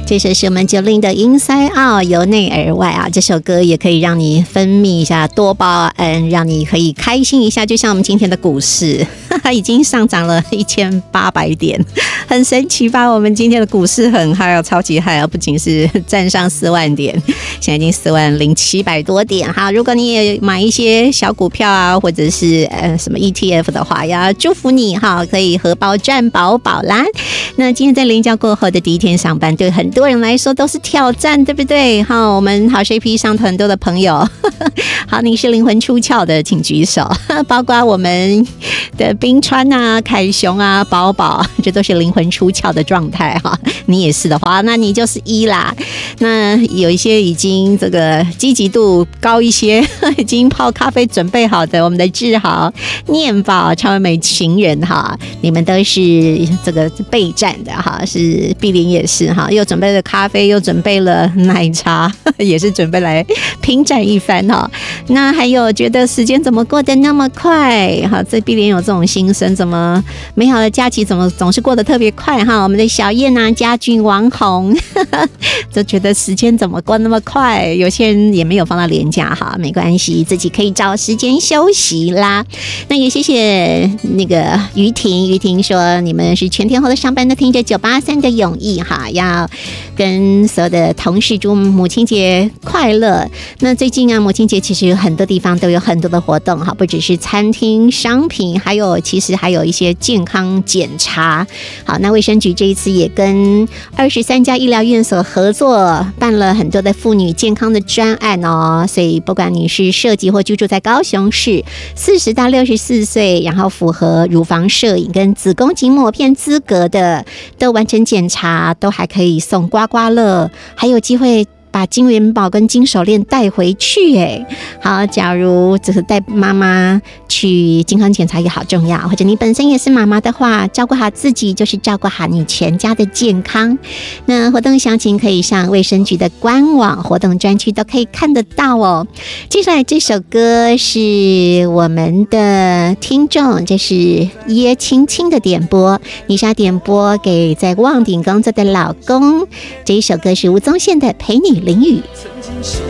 这首是我们Jolin的 Inside Out， 由内而外啊，这首歌也可以让你分泌一下多巴胺，让你可以开心一下，就像我们今天的股市已经上涨了1800点，很神奇吧？我们今天的股市很嗨哦，超级嗨哦，不仅是站上4万点，现在已经40700多点哈。如果你也买一些小股票啊，或者是什么 ETF 的话，要祝福你哈，可以荷包赚饱饱啦。那今天在连假过后的第一天上班，对很多人来说都是挑战，对不对？好，我们好水皮上很多的朋友，好，你是灵魂出窍的，请举手。包括我们的冰川啊、凯雄啊、宝宝，这都是灵魂出窍的状态哈。你也是的话，那你就是1啦。那有一些已经这个积极度高一些，已经泡咖啡准备好的，我们的志豪、念宝、超完美情人哈，你们都是这个备战的哈，是碧莲也是哈，又准备了咖啡，又准备了奶茶，也是准备来拼战一番哈。那还有觉得时间怎么过得那么快哈？这碧莲有这种心声，怎么美好的假期怎么总是过得特别快哈？我们的小燕啊、家俊、王红就觉得时间怎么过那么快？有些人也没有放到连假哈，没关系，自己可以找时间休息啦。那也谢谢那个于婷说你们是全天候的上班都听着983的永义哈，要跟所有的同事祝母亲节快乐。那最近啊，母亲节其实有很多地方都有很多的活动哈，不只是餐厅、商品，其实还有一些健康检查。好，那卫生局这一次也跟23家医疗院所合作，办了很多的妇女健康的专案哦。所以不管你是设籍或居住在高雄市，40到64岁，然后符合乳房摄影跟子宫颈抹片资格的，都完成检查，都还可以送刮刮乐，还有机会把金元宝跟金手链带回去耶。好，假如只是带妈妈去健康检查也好重要，或者你本身也是妈妈的话，照顾好自己就是照顾好你全家的健康。那活动详情可以上卫生局的官网活动专区都可以看得到哦。接下来这首歌是我们的听众，这是叶青青的点播，你是要点播给在旺鼎工作的老公。这一首歌是吴宗宪的《陪你淋雨》。